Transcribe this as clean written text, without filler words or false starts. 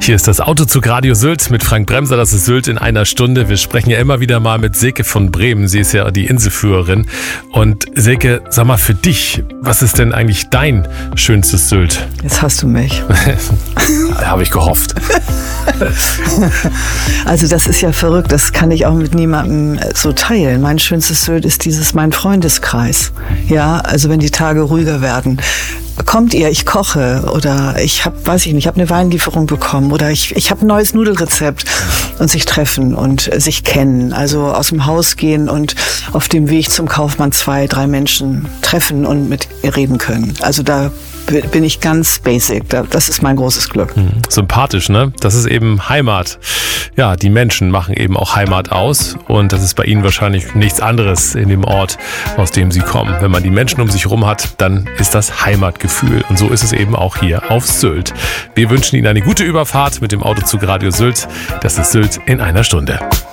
Hier ist das Autozug Radio Sylt mit Frank Bremser. Das ist Sylt in einer Stunde. Wir sprechen ja immer wieder mal mit Silke von Bremen. Sie ist ja die Inselführerin. Und Silke, sag mal für dich, was ist denn eigentlich dein schönstes Sylt? Jetzt hast du mich. Habe ich gehofft. Also das ist ja verrückt. Das kann ich auch mit niemandem so teilen. Mein schönstes Sylt ist mein Freundeskreis. Ja, also wenn die Tage ruhiger werden. Kommt ihr, ich koche oder ich habe eine Weinlieferung bekommen oder ich habe ein neues Nudelrezept und sich treffen und sich kennen. Also aus dem Haus gehen und auf dem Weg zum Kaufmann 2, 3 Menschen treffen und mit ihr reden können. Also da bin ich ganz basic. Das ist mein großes Glück. Sympathisch, ne? Das ist eben Heimat. Ja, die Menschen machen eben auch Heimat aus und das ist bei Ihnen wahrscheinlich nichts anderes in dem Ort, aus dem Sie kommen. Wenn man die Menschen um sich herum hat, dann ist das Heimatgefühl und so ist es eben auch hier auf Sylt. Wir wünschen Ihnen eine gute Überfahrt mit dem Autozug Radio Sylt. Das ist Sylt in einer Stunde.